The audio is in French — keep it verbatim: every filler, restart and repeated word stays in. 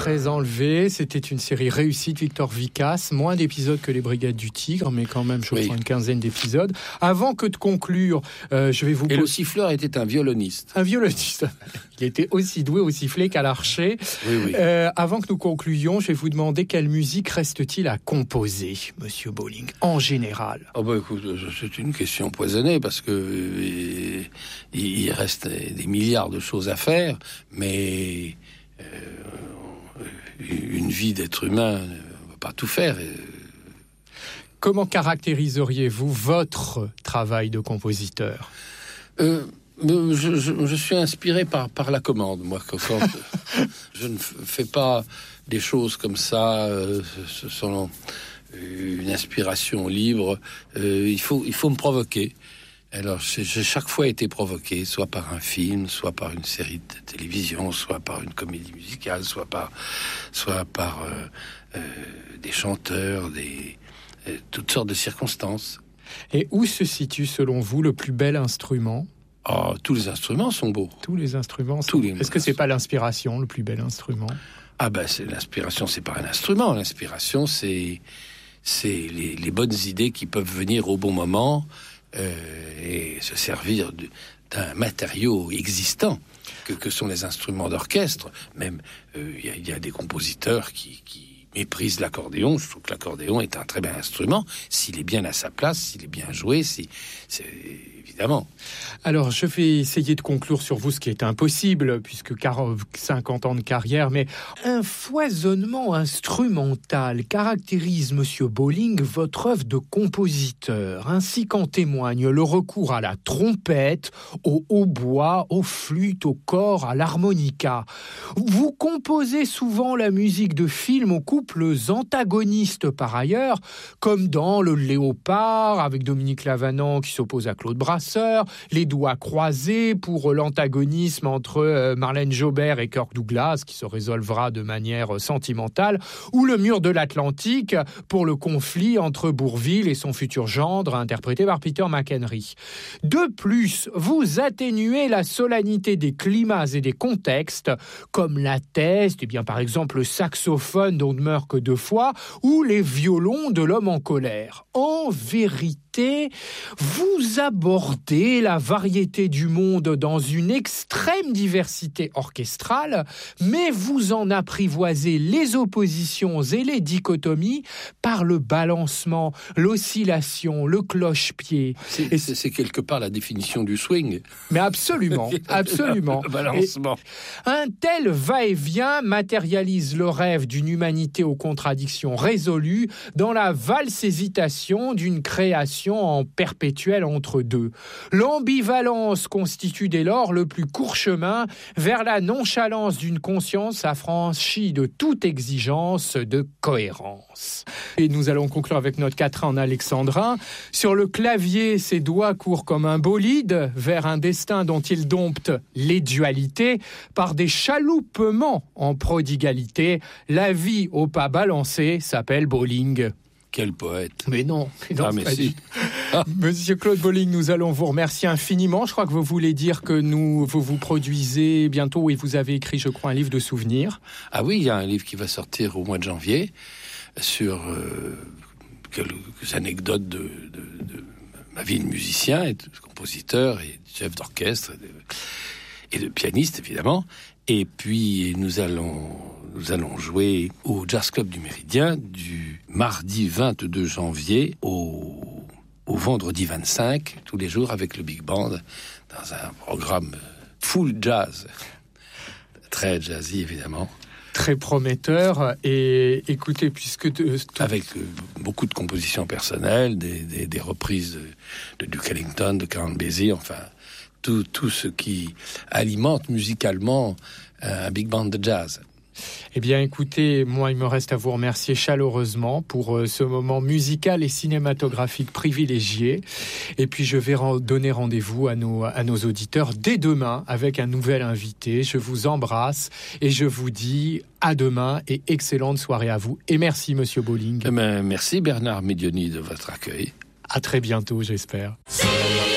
très enlevé. C'était une série réussie de Victor Vicas. Moins d'épisodes que les Brigades du Tigre, mais quand même, je crois, oui. une quinzaine d'épisodes. Avant que de conclure, euh, je vais vous... Et le siffleur était un violoniste. Un violoniste. Il était aussi doué au sifflet qu'à l'archet. Oui, oui. Euh, avant que nous concluions, je vais vous demander quelle musique reste-t-il à composer, Monsieur Bolling, en général. Oh bah écoute, c'est une question poisonnée parce que euh, il reste des milliards de choses à faire, mais euh, une vie d'être humain ne va pas tout faire. Comment caractériseriez-vous votre travail de compositeur ? euh, je, je, je suis inspiré par, par la commande, moi. Quand, quand je ne fais pas des choses comme ça, euh, selon une inspiration libre. Euh, il faut, il faut me provoquer. Alors, j'ai, j'ai chaque fois été provoqué, soit par un film, soit par une série de télévision, soit par une comédie musicale, soit par, soit par euh, euh, des chanteurs, des euh, toutes sortes de circonstances. Et où se situe, selon vous, le plus bel instrument ? Oh, tous les instruments sont beaux. Tous les instruments sont tous les beaux. Est-ce que c'est pas l'inspiration, le plus bel instrument ? Ah ben, c'est l'inspiration, c'est pas un instrument. L'inspiration, c'est c'est les, les bonnes idées qui peuvent venir au bon moment. Euh, et se servir de, d'un matériau existant que, que sont les instruments d'orchestre. Même il euh, y, y a des compositeurs qui, qui méprisent l'accordéon. Je trouve que l'accordéon est un très bel instrument s'il est bien à sa place, s'il est bien joué, si, c'est évidemment. Alors, je vais essayer de conclure sur vous, ce qui est impossible, puisque cinquante ans de carrière, mais un foisonnement instrumental caractérise, Monsieur Bolling, votre œuvre de compositeur, ainsi qu'en témoigne le recours à la trompette, au hautbois, aux flûtes, au cor, à l'harmonica. Vous composez souvent la musique de films aux couples antagonistes par ailleurs, comme dans Le Léopard, avec Dominique Lavanant qui s'oppose à Claude Brasseur, Les Doigts croisés pour l'antagonisme entre Marlène Jobert et Kirk Douglas, qui se résolvera de manière sentimentale, ou Le Mur de l'Atlantique pour le conflit entre Bourvil et son futur gendre, interprété par Peter McHenry. De plus, vous atténuez la solennité des climats et des contextes, comme l'atteste, et bien par exemple le saxophone dont ne meurt que deux fois, ou les violons de L'Homme en colère. En vérité, vous abordez la variété du monde dans une extrême diversité orchestrale, mais vous en apprivoisez les oppositions et les dichotomies par le balancement, l'oscillation, le cloche-pied. C'est, c'est, c'est quelque part la définition du swing. Mais absolument, absolument. Le balancement. Et un tel va-et-vient matérialise le rêve d'une humanité aux contradictions résolues dans la valse-hésitation d'une création en perpétuel entre-deux. L'ambivalence constitue dès lors le plus court chemin vers la nonchalance d'une conscience affranchie de toute exigence de cohérence. Et nous allons conclure avec notre quatrain en alexandrin. Sur le clavier, ses doigts courent comme un bolide vers un destin dont il dompte les dualités par des chaloupements en prodigalité. La vie au pas balancé s'appelle Bolling. Quel poète. Mais non. Mais non ah, mais si. Monsieur Claude Bolling, nous allons vous remercier infiniment. Je crois que vous voulez dire que nous, vous vous produisez bientôt et vous avez écrit, je crois, un livre de souvenirs. Ah oui, il y a un livre qui va sortir au mois de janvier sur euh, quelques anecdotes de, de, de ma vie de musicien et de compositeur et de chef d'orchestre et de, et de pianiste, évidemment. Et puis, nous allons... Nous allons jouer au Jazz Club du Méridien du mardi vingt-deux janvier au, au vendredi vingt-cinq, tous les jours avec le Big Band, dans un programme full jazz, très jazzy évidemment. Très prometteur. Et écoutez, puisque... De, tout... Avec euh, beaucoup de compositions personnelles, des, des, des reprises de, de Duke Ellington, de Count Basie, enfin... Tout, tout ce qui alimente musicalement un Big Band de jazz. Eh bien, écoutez, moi, il me reste à vous remercier chaleureusement pour euh, ce moment musical et cinématographique privilégié. Et puis, je vais ren- donner rendez-vous à nos, à nos auditeurs dès demain avec un nouvel invité. Je vous embrasse et je vous dis à demain et excellente soirée à vous. Et merci, Monsieur Bolling. Eh bien, merci Bernard Médioni de votre accueil. À très bientôt, j'espère.